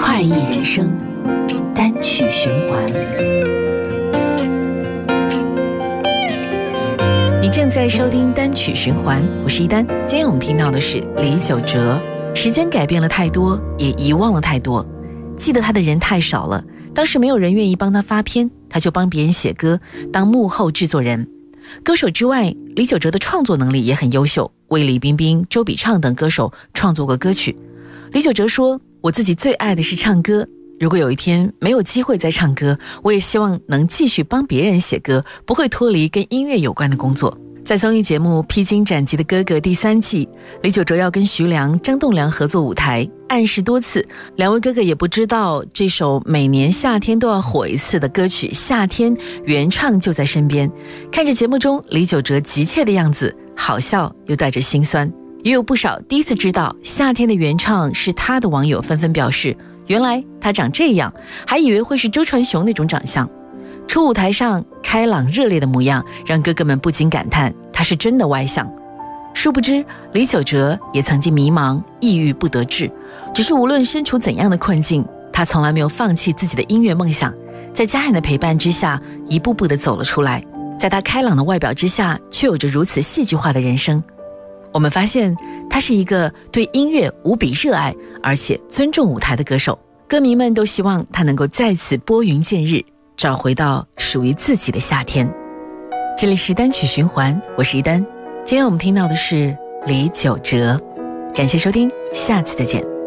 快意人生，单曲循环。你正在收听单曲循环，我是一丹。今天我们听到的是李玖哲。时间改变了太多，也遗忘了太多。记得他的人太少了，当时没有人愿意帮他发片，他就帮别人写歌，当幕后制作人。歌手之外，李玖哲的创作能力也很优秀，为李冰冰、周笔畅等歌手创作过歌曲。李玖哲说，我自己最爱的是唱歌，如果有一天没有机会再唱歌，我也希望能继续帮别人写歌，不会脱离跟音乐有关的工作。在综艺节目《披荆斩棘的哥哥》第3季，李玖哲要跟徐良、张栋梁合作舞台，暗示多次，两位哥哥也不知道这首每年夏天都要火一次的歌曲《夏天》原唱就在身边。看着节目中李玖哲急切的样子，好笑又带着心酸。也有不少第一次知道《夏天》的原唱是他的网友纷纷表示，原来他长这样，还以为会是周传雄那种长相。初舞台上开朗热烈的模样，让哥哥们不禁感叹他是真的外向。殊不知李玖哲也曾经迷茫抑郁不得志，只是无论身处怎样的困境，他从来没有放弃自己的音乐梦想，在家人的陪伴之下一步步地走了出来。在他开朗的外表之下，却有着如此戏剧化的人生。我们发现他是一个对音乐无比热爱而且尊重舞台的歌手，歌迷们都希望他能够再次拨云见日，找回到属于自己的夏天。这里是单曲循环，我是一丹。今天我们听到的是李玖哲，感谢收听，下次再见。